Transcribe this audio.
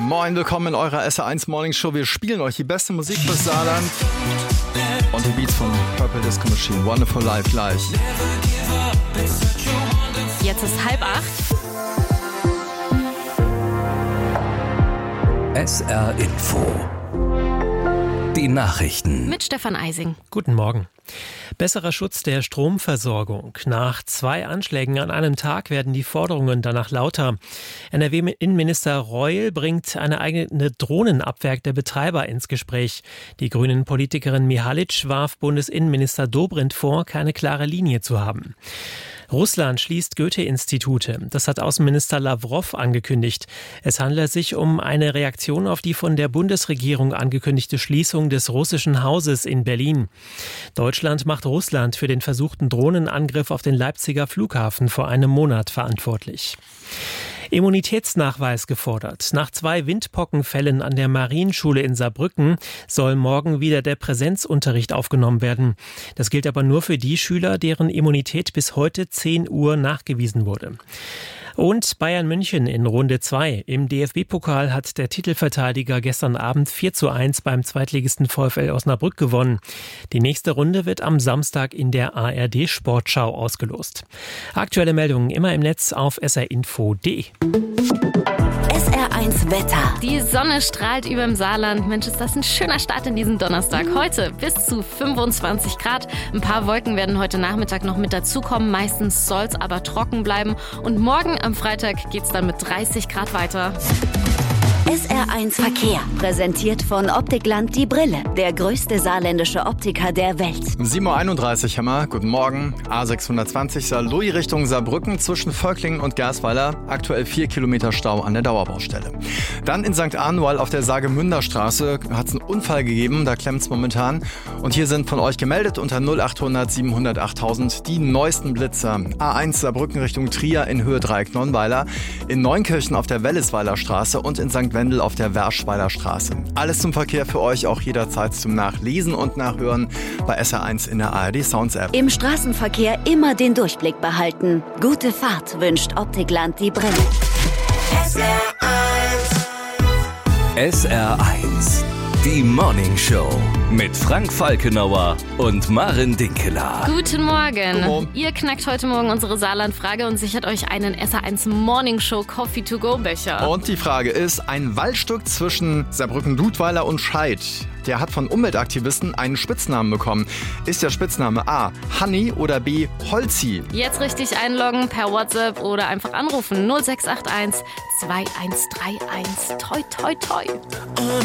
Moin, willkommen in eurer SR1 Morning Show. Wir spielen euch die beste Musik fürs Saarland und die Beats von Purple Disco Machine. Wonderful Life gleich. Jetzt ist 7:30. SR Info. Die Nachrichten. Mit Stefan Eising. Guten Morgen. Besserer Schutz der Stromversorgung. Nach 2 Anschlägen an einem Tag werden die Forderungen danach lauter. NRW-Innenminister Reul bringt eine eigene Drohnenabwehr der Betreiber ins Gespräch. Die Grünen-Politikerin Mihalic warf Bundesinnenminister Dobrindt vor, keine klare Linie zu haben. Russland schließt Goethe-Institute. Das hat Außenminister Lavrov angekündigt. Es handelt sich um eine Reaktion auf die von der Bundesregierung angekündigte Schließung des russischen Hauses in Berlin. Deutschland macht Russland für den versuchten Drohnenangriff auf den Leipziger Flughafen vor einem Monat verantwortlich. Immunitätsnachweis gefordert. Nach 2 Windpockenfällen an der Marienschule in Saarbrücken soll morgen wieder der Präsenzunterricht aufgenommen werden. Das gilt aber nur für die Schüler, deren Immunität bis heute 10 Uhr nachgewiesen wurde. Und Bayern München in Runde 2. Im DFB-Pokal hat der Titelverteidiger gestern Abend 4:1 beim Zweitligisten VfL Osnabrück gewonnen. Die nächste Runde wird am Samstag in der ARD-Sportschau ausgelost. Aktuelle Meldungen immer im Netz auf srinfo.de. SR1 Wetter. Die Sonne strahlt über dem Saarland. Mensch, ist das ein schöner Start in diesen Donnerstag. Heute bis zu 25 Grad. Ein paar Wolken werden heute Nachmittag noch mit dazukommen. Meistens soll es aber trocken bleiben. Und morgen am Freitag geht es dann mit 30 Grad weiter. SR1 Verkehr. Präsentiert von Optikland die Brille. Der größte saarländische Optiker der Welt. 7:31 Uhr haben wir. Guten Morgen. A620 Saarlouis Richtung Saarbrücken zwischen Völklingen und Gersweiler. Aktuell 4 Kilometer Stau an der Dauerbaustelle. Dann in St. Anual auf der Saargemünder Straße hat es einen Unfall gegeben. Da klemmt es momentan. Und hier sind von euch gemeldet unter 0800 700 8000 die neuesten Blitzer. A1 Saarbrücken Richtung Trier in Höhe Dreieck Nonnweiler. In Neunkirchen auf der Wellesweiler Straße und in St. Wendel auf der Werschweiler Straße. Alles zum Verkehr für euch, auch jederzeit zum Nachlesen und Nachhören bei SR1 in der ARD Sounds App. Im Straßenverkehr immer den Durchblick behalten. Gute Fahrt wünscht Optikland die Brille. SR1. Die Morning Show mit Frank Falkenauer und Maren Dinkeler. Guten Morgen. Guten Morgen. Ihr knackt heute Morgen unsere Saarland-Frage und sichert euch einen SR1 Morning Show Coffee to go Becher. Und die Frage ist, ein Waldstück zwischen Saarbrücken-Dudweiler und Scheid, der hat von Umweltaktivisten einen Spitznamen bekommen. Ist der Spitzname A. Honey oder B. Holzi? Jetzt richtig einloggen per WhatsApp oder einfach anrufen 0681 2131. Toi, toi, toi.